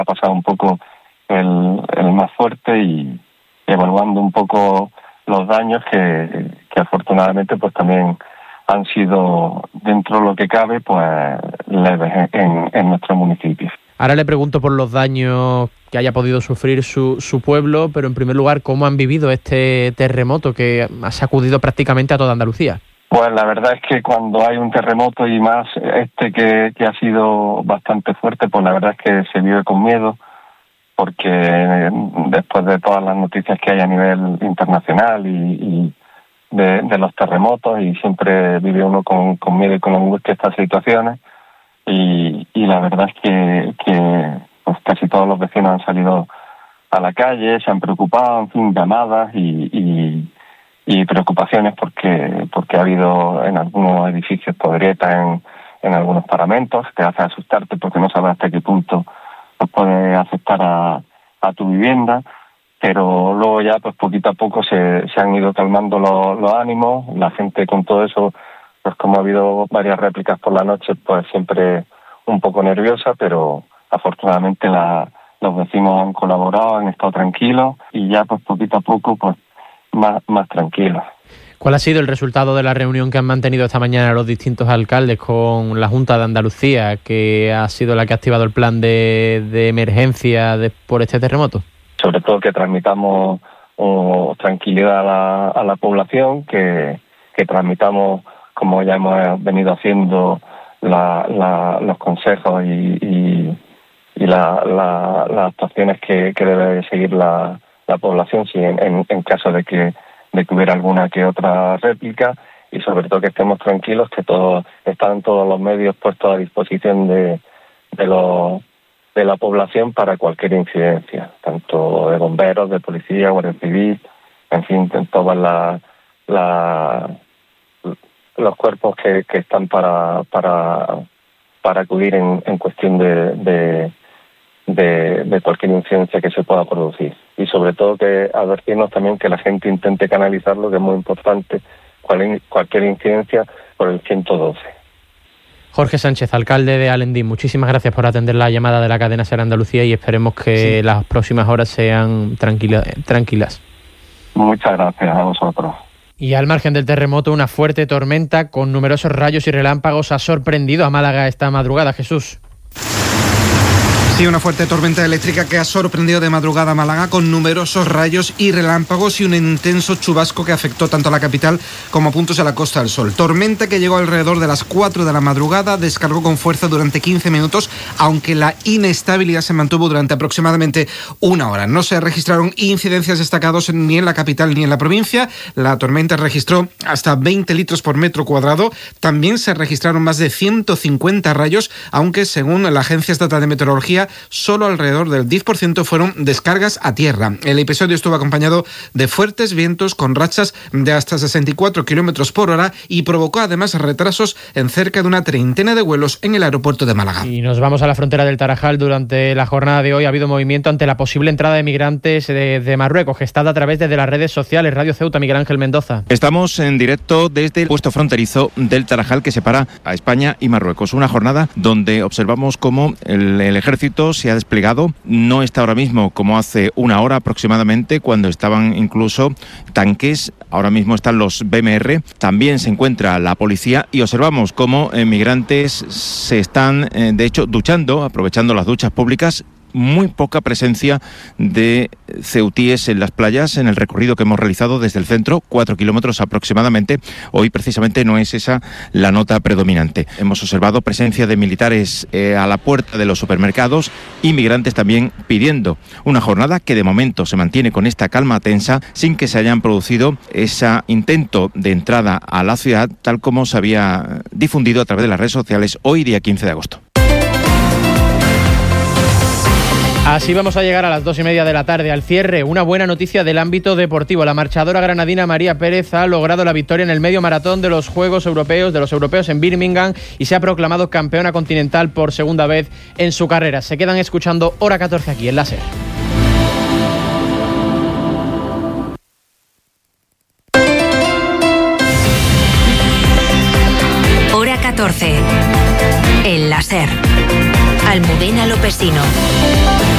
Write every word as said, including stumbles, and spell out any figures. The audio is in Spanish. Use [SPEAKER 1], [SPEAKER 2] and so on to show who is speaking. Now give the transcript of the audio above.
[SPEAKER 1] ha pasado un poco el, el más fuerte y evaluando un poco los daños que, que afortunadamente pues también han sido, dentro de lo que cabe, pues leves en, en nuestro municipio.
[SPEAKER 2] Ahora le pregunto por los daños que haya podido sufrir su, su pueblo, pero en primer lugar, ¿cómo han vivido este terremoto que ha sacudido prácticamente a toda Andalucía?
[SPEAKER 1] Pues la verdad es que cuando hay un terremoto y más este que, que ha sido bastante fuerte, pues la verdad es que se vive con miedo, porque después de todas las noticias que hay a nivel internacional y, y de, de los terremotos, y siempre vive uno con, con miedo y con angustia estas situaciones, y, y la verdad es que, que pues casi todos los vecinos han salido a la calle, se han preocupado, en fin, llamadas y, y, y preocupaciones porque porque ha habido en algunos edificios podrietas en, en algunos paramentos, te hace asustarte porque no sabes hasta qué punto pues puede afectar a, a tu vivienda. Pero luego ya pues poquito a poco se, se han ido calmando los, los ánimos, la gente con todo eso, pues como ha habido varias réplicas por la noche, pues siempre un poco nerviosa, pero afortunadamente la, los vecinos han colaborado, han estado tranquilos y ya pues poquito a poco pues más, más tranquilos.
[SPEAKER 2] ¿Cuál ha sido el resultado de la reunión que han mantenido esta mañana los distintos alcaldes con la Junta de Andalucía, que ha sido la que ha activado el plan de, de emergencia de, por este terremoto?
[SPEAKER 1] Sobre todo que transmitamos oh, tranquilidad a la, a la población, que, que transmitamos, como ya hemos venido haciendo, la, la, los consejos y, y, y la, la, las actuaciones que, que debe seguir la, la población si en, en, en caso de que, de que hubiera alguna que otra réplica, y sobre todo que estemos tranquilos, que todos están todos los medios puestos a disposición de, de los de la población para cualquier incidencia, tanto de bomberos, de policía, guardia civil, en fin, en todas las la, los cuerpos que, que están para para para acudir en, en cuestión de, de, de, de cualquier incidencia que se pueda producir. Y sobre todo que advertirnos también que la gente intente canalizarlo, que es muy importante, cual, cualquier incidencia por el ciento doce.
[SPEAKER 2] Jorge Sánchez, alcalde de Alendín, muchísimas gracias por atender la llamada de la cadena SER Andalucía y esperemos que sí, las próximas horas sean tranquila, tranquilas.
[SPEAKER 1] Muchas gracias a vosotros.
[SPEAKER 2] Y al margen del terremoto, una fuerte tormenta con numerosos rayos y relámpagos ha sorprendido a Málaga esta madrugada. Jesús.
[SPEAKER 3] Sí, una fuerte tormenta eléctrica que ha sorprendido de madrugada a Málaga con numerosos rayos y relámpagos y un intenso chubasco que afectó tanto a la capital como a puntos de la Costa del Sol. Tormenta que llegó alrededor de las cuatro de la madrugada, descargó con fuerza durante quince minutos, aunque la inestabilidad se mantuvo durante aproximadamente una hora. No se registraron incidencias destacadas ni en la capital ni en la provincia. La tormenta registró hasta veinte litros por metro cuadrado. También se registraron más de ciento cincuenta rayos, aunque según la Agencia Estatal de Meteorología, solo alrededor del diez por ciento fueron descargas a tierra. El episodio estuvo acompañado de fuertes vientos con rachas de hasta sesenta y cuatro kilómetros por hora y provocó además retrasos en cerca de una treintena de vuelos en el aeropuerto de Málaga.
[SPEAKER 2] Y nos vamos a la frontera del Tarajal. Durante la jornada de hoy ha habido movimiento ante la posible entrada de migrantes de, de Marruecos, gestada a través de las redes sociales. Radio Ceuta, Miguel Ángel Mendoza.
[SPEAKER 4] Estamos en directo desde el puesto fronterizo del Tarajal que separa a España y Marruecos. Una jornada donde observamos cómo el, el ejército se ha desplegado. No está ahora mismo como hace una hora aproximadamente, cuando estaban incluso tanques. Ahora mismo están los B M R. También se encuentra la policía y observamos cómo eh, migrantes se están, eh, de hecho, duchando, aprovechando las duchas públicas. Muy poca presencia de ceutíes en las playas en el recorrido que hemos realizado desde el centro, cuatro kilómetros aproximadamente. Hoy precisamente no es esa la nota predominante. Hemos observado presencia de militares eh, a la puerta de los supermercados, inmigrantes también pidiendo una jornada que de momento se mantiene con esta calma tensa, sin que se hayan producido ese intento de entrada a la ciudad tal como se había difundido a través de las redes sociales hoy día quince de agosto.
[SPEAKER 2] Así vamos a llegar a las dos y media de la tarde. Al cierre, una buena noticia del ámbito deportivo. La marchadora granadina María Pérez ha logrado la victoria en el medio maratón de los Juegos Europeos, de los europeos en Birmingham, y se ha proclamado campeona continental por segunda vez en su carrera. Se quedan escuchando Hora catorce aquí en la SER.
[SPEAKER 5] Hora catorce en la SER. Almudena Lopesino.